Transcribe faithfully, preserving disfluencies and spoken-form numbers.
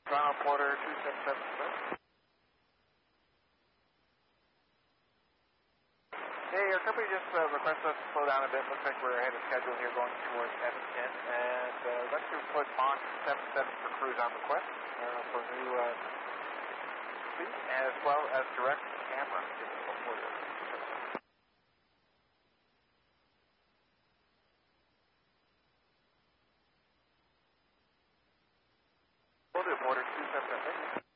Toronto Porter two seven seven Smith. Hey, your company just uh, requested us to slow down a bit. Looks like we're ahead of schedule here going towards Edmonton. And uh, let's do put Mach seven seven for cruise on request uh, for new uh, speed, as well as direct camera. We'll do Porter two seven seven.